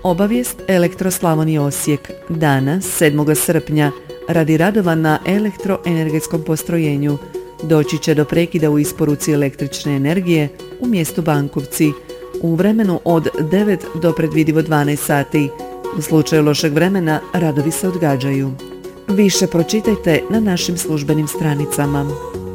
Obavijest Elektroslavonije Osijek dana 7. srpnja radi radova na elektroenergetskom postrojenju doći će do prekida u isporuci električne energije u mjestu Bankovci u vremenu od 9 do predvidivo 12 sati. U slučaju lošeg vremena radovi se odgađaju. Više pročitajte na našim službenim stranicama.